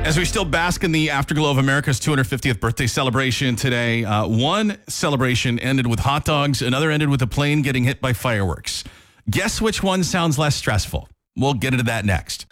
As we still bask in the afterglow of America's 250th birthday celebration today, one celebration ended with hot dogs, another ended with a plane getting hit by fireworks. Guess which one sounds less stressful? We'll get into that next.